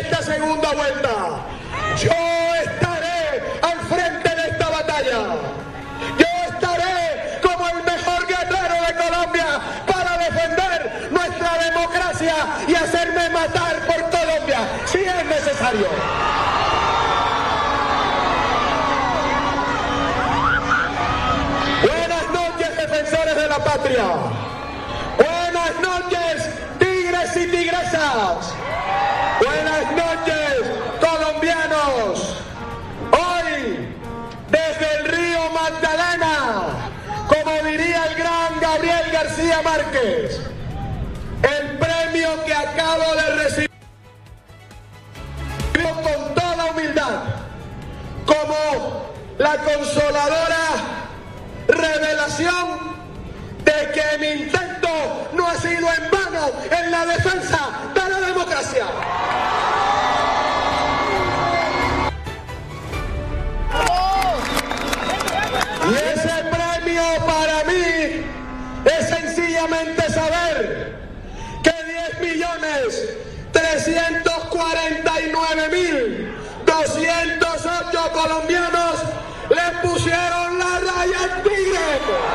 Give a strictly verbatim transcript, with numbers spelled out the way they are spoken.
esta segunda vuelta. Yo estaré al frente de esta batalla. Yo estaré como el mejor guerrero de Colombia para defender nuestra democracia y hacerme matar por Colombia, si es necesario. Buenas noches, defensores de la patria. Buenas noches, tigres y tigresas. Buenas noches, colombianos. Hoy, desde el río Magdalena, como diría el gran Gabriel García Márquez, el premio que acabo de recibir con toda humildad, como la consoladora revelación de que mi intento no ha sido en vano en la defensa de la democracia. Y ese premio para mí es sencillamente saber que diez millones trescientos cuarenta y nueve mil doscientos ocho colombianos le pusieron la raya al tigre.